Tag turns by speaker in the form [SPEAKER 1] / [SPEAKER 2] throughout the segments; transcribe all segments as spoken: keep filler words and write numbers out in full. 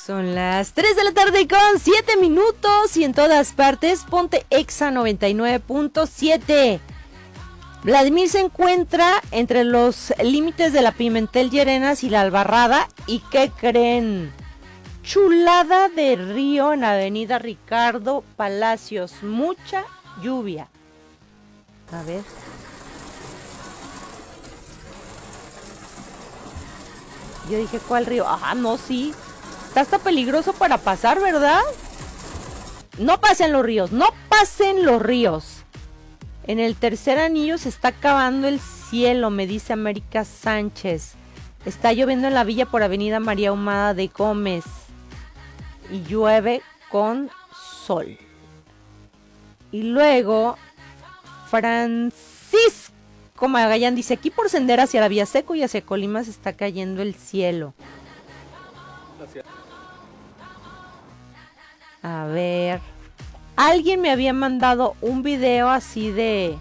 [SPEAKER 1] Son las tres de la tarde con siete minutos y en todas partes ponte Exa noventa y nueve punto siete. Vladimir se encuentra entre los límites de la Pimentel Llerenas y la Albarrada. ¿Y qué creen? Chulada de río en Avenida Ricardo Palacios. Mucha lluvia. A ver. Yo dije, ¿cuál río? Ah, no, sí. Está hasta peligroso para pasar, ¿verdad? No pasen los ríos, no pasen los ríos. En el tercer anillo se está acabando el cielo, me dice América Sánchez. Está lloviendo en la villa por Avenida María Humada de Gómez. Y llueve con sol. Y luego, Francisco Magallán dice, aquí por Sendera hacia la Vía Seco y hacia Colima se está cayendo el cielo. A ver, alguien me había mandado un video así de...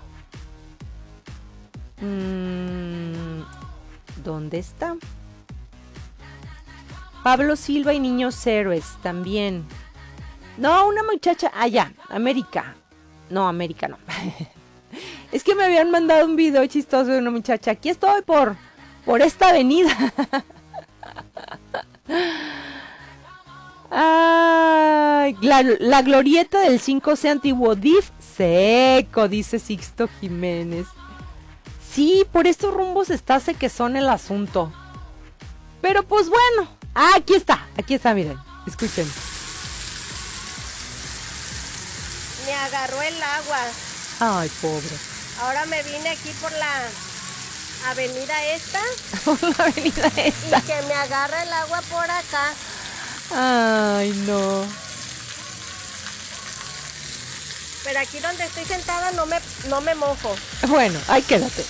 [SPEAKER 1] Mmm, ¿dónde está? Pablo Silva y Niños Héroes también. No, una muchacha, allá, ah, América. No, América no. Es que me habían mandado un video chistoso de una muchacha. Aquí estoy por, por esta avenida. Ay, la, la glorieta del cinco C antiguo D I F seco, dice Sixto Jiménez. Sí, por estos rumbos está sequezón el asunto. Pero pues bueno, ah, aquí está, aquí está, miren, escuchen.
[SPEAKER 2] Me agarró el agua.
[SPEAKER 1] Ay, pobre.
[SPEAKER 2] Ahora me vine aquí por la avenida esta.
[SPEAKER 1] Por la avenida esta.
[SPEAKER 2] Y que me agarra el agua por acá.
[SPEAKER 1] Ay, no.
[SPEAKER 2] Pero aquí donde estoy sentada no me, no me mojo.
[SPEAKER 1] Bueno, ahí quédate.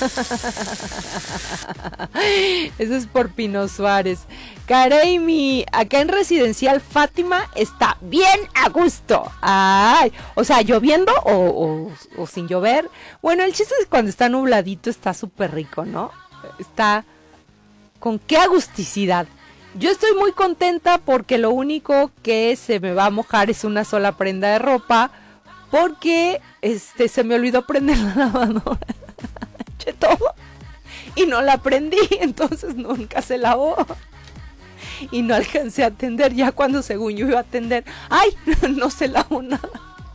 [SPEAKER 1] Eso es por Pino Suárez. Kareimi, acá en Residencial Fátima está bien a gusto. Ay, o sea, lloviendo o, o, o sin llover. Bueno, el chiste es que cuando está nubladito está súper rico, ¿no? Está con qué agusticidad. Yo estoy muy contenta porque lo único que se me va a mojar es una sola prenda de ropa. Porque este se me olvidó prender la lavadora. Eché todo y no la prendí, entonces nunca se lavó. Y no alcancé a atender ya cuando según yo iba a atender. ¡Ay! No se lavó nada.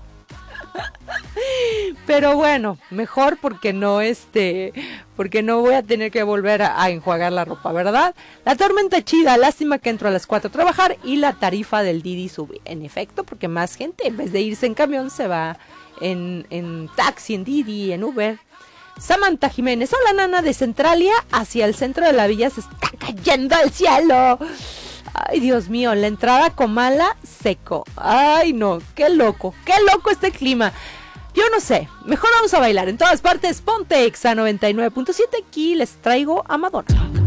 [SPEAKER 1] Pero bueno, mejor porque no este, porque no voy a tener que volver a, a enjuagar la ropa, ¿verdad? La tormenta chida, lástima que entro a las cuatro a trabajar y la tarifa del Didi sube. En efecto, porque más gente en vez de irse en camión se va en, en taxi, en Didi, en Uber. Samantha Jiménez, hola nana, de Centralia hacia el centro de la villa se está cayendo el cielo. Ay, Dios mío, la entrada a Comala seco. Ay, no, qué loco, qué loco este clima. Yo no sé, mejor vamos a bailar en todas partes. Ponte Exa noventa y nueve punto siete, aquí les traigo a Madonna.